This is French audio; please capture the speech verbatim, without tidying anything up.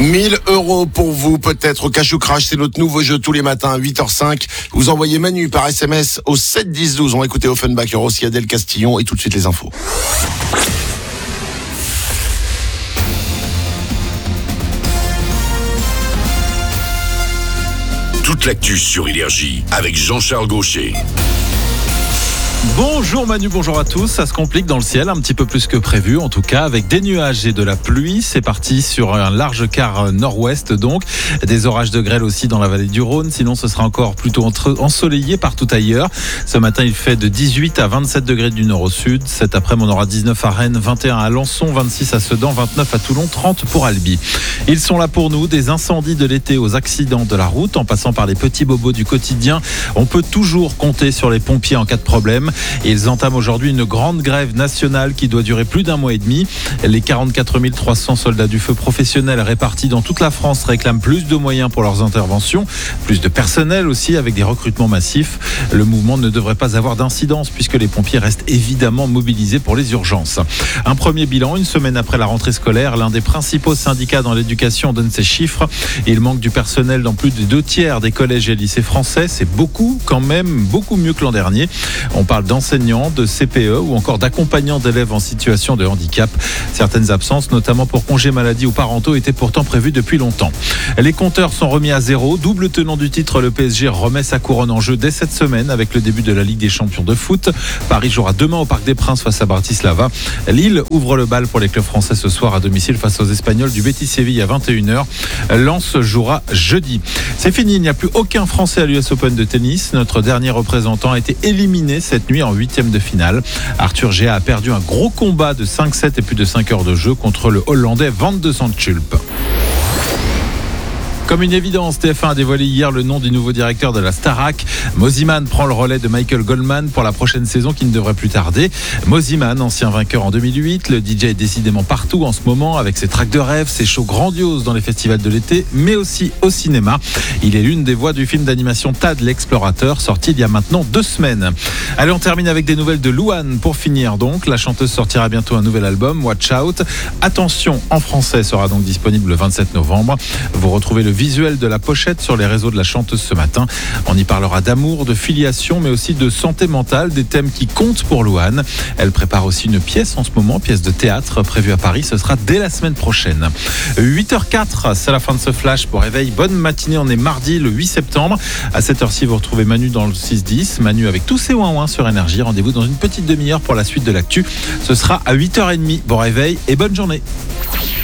mille euros pour vous, peut-être au Cash ou Crash. C'est notre nouveau jeu tous les matins à huit heures cinq. Vous envoyez Manu par S M S au sept dix douze. On va écouter Offenbach, Rossi, Adèle Castillon et tout de suite les infos. Toute l'actu sur Énergie avec Jean-Charles Gaucher. Bonjour Manu, bonjour à tous. Ça se complique dans le ciel un petit peu plus que prévu, en tout cas avec des nuages et de la pluie. C'est parti sur un large quart nord-ouest, donc des orages de grêle aussi dans la vallée du Rhône. Sinon ce sera encore plutôt ensoleillé partout ailleurs. Ce matin il fait de dix-huit à vingt-sept degrés du nord au sud. Cet après-midi on aura dix-neuf à Rennes, vingt et un à Alençon, vingt-six à Sedan, vingt-neuf à Toulon, trente pour Albi. Ils sont là pour nous, des incendies de l'été aux accidents de la route, en passant par les petits bobos du quotidien. On peut toujours compter sur les pompiers en cas de problème. Et ils entament aujourd'hui une grande grève nationale qui doit durer plus d'un mois et demi. Les quarante-quatre mille trois cents soldats du feu professionnels répartis dans toute la France réclament plus de moyens pour leurs interventions, plus de personnel aussi avec des recrutements massifs. Le mouvement ne devrait pas avoir d'incidence puisque les pompiers restent évidemment mobilisés pour les urgences. Un premier bilan, une semaine après la rentrée scolaire, l'un des principaux syndicats dans l'éducation donne ces chiffres. Il manque du personnel dans plus de deux tiers des collèges et lycées français. C'est beaucoup quand même, beaucoup mieux que l'an dernier. On parle d'enseignants, de C P E ou encore d'accompagnants d'élèves en situation de handicap. Certaines absences, notamment pour congés maladie ou parentaux, étaient pourtant prévues depuis longtemps. Les compteurs sont remis à zéro. Double tenant du titre, le P S G remet sa couronne en jeu dès cette semaine avec le début de la Ligue des champions de foot. Paris jouera demain au Parc des Princes face à Bratislava. Lille ouvre le bal pour les clubs français ce soir à domicile face aux Espagnols du Betis Séville à vingt et une heures. Lens jouera jeudi. C'est fini, il n'y a plus aucun Français à l'U S Open de tennis. Notre dernier représentant a été éliminé cette nuit en huitième de finale. Arthur Géa a perdu un gros combat de cinq sept et plus de cinq heures de jeu contre le Hollandais Van de Zandschulp. Comme une évidence, T F un a dévoilé hier le nom du nouveau directeur de la Starac. Mosimann prend le relais de Michael Goldman pour la prochaine saison qui ne devrait plus tarder. Mosimann, ancien vainqueur en deux mille huit, le D J est décidément partout en ce moment avec ses tracks de rêve, ses shows grandioses dans les festivals de l'été, mais aussi au cinéma. Il est l'une des voix du film d'animation Tad l'explorateur, sorti il y a maintenant deux semaines. Allez, on termine avec des nouvelles de Louane pour finir donc. La chanteuse sortira bientôt un nouvel album, Watch Out. Attention, en français sera donc disponible le vingt-sept novembre. Vous retrouvez le visuel de la pochette sur les réseaux de la chanteuse ce matin. On y parlera d'amour, de filiation, mais aussi de santé mentale, des thèmes qui comptent pour Louane. Elle prépare aussi une pièce en ce moment, pièce de théâtre prévue à Paris. Ce sera dès la semaine prochaine. huit heures quatre, c'est la fin de ce flash pour réveil. Bonne matinée, on est mardi le huit septembre. À cette heure-ci, vous retrouvez Manu dans le six dix. Manu avec tous ses ouin-ouin sur Énergie. Rendez-vous dans une petite demi-heure pour la suite de l'actu. Ce sera à huit heures trente. Bon réveil et bonne journée.